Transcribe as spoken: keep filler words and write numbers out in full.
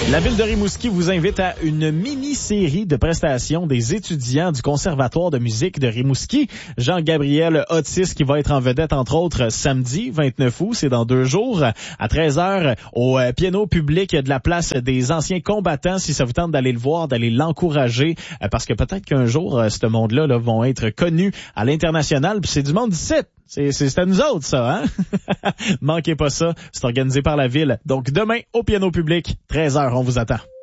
La ville de Rimouski vous invite à une mini-série de prestations des étudiants du Conservatoire de musique de Rimouski. Jean-Gabriel Otis qui va être en vedette, entre autres, samedi vingt-neuf août, c'est dans deux jours, à treize heures, au euh, piano public de la place des anciens combattants. Si ça vous tente d'aller le voir, d'aller l'encourager, euh, parce que peut-être qu'un jour, euh, ce monde-là là, vont être connus à l'international, puis c'est du monde d'ici. C'est, c'est, c'est à nous autres, ça, hein? Manquez pas ça, c'est organisé par la ville. Donc demain, au piano public, treize heures, on vous attend.